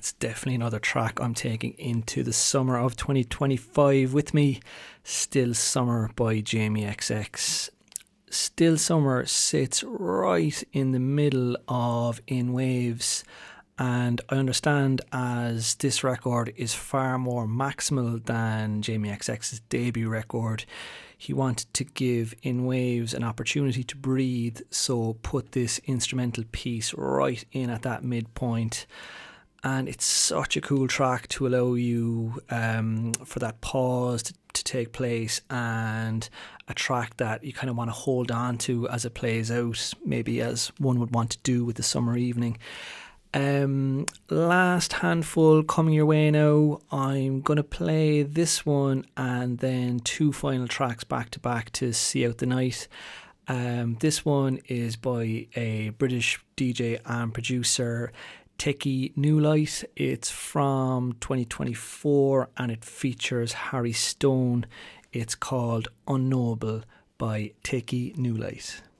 that's definitely another track I'm taking into the summer of 2025 with me. Still Summer by Jamie XX. Still Summer sits right in the middle of In Waves, and I understand as this record is far more maximal than Jamie XX's debut record, he wanted to give In Waves an opportunity to breathe, so put this instrumental piece right in at that midpoint. And it's such a cool track to allow you for that pause to take place, and a track that you kind of want to hold on to as it plays out, maybe as one would want to do with the summer evening. Last handful coming your way now. I'm going to play this one and then two final tracks back to back to see out the night. This one is by a British DJ and producer, Techie New Light. It's from 2024 and it features Harry Stone. It's called Unknowable by Techie New Light.